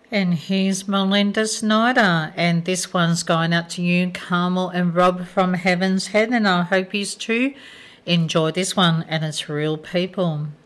And here's Melinda Snyder, and this one's going out to you, Carmel and Rob from Heaven's Head, and I hope you too enjoy this one, and it's Real People.